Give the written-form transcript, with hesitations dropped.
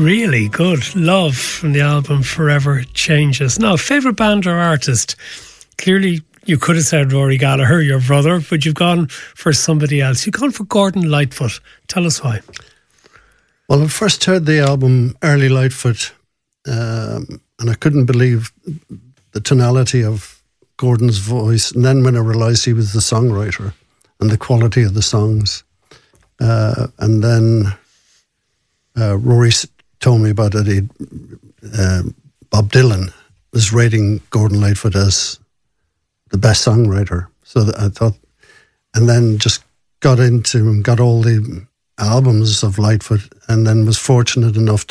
Really good. Love from the album Forever Changes. Now, favourite band or artist? Clearly, you could have said Rory Gallagher, your brother, but you've gone for somebody else. You've gone for Gordon Lightfoot. Tell us why. Well, I first heard the album Early Lightfoot, and I couldn't believe the tonality of Gordon's voice. And then when I realised he was the songwriter and the quality of the songs, and then Rory told me about it. Bob Dylan was rating Gordon Lightfoot as the best songwriter. So I thought, and then just got into and got all the albums of Lightfoot, and then was fortunate enough